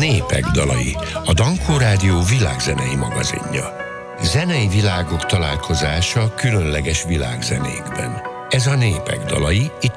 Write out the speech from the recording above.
Népek dalai, a Dankó Rádió világzenei magazinja. Zenei világok találkozása különleges világzenékben. Ez a Népek dalai, itt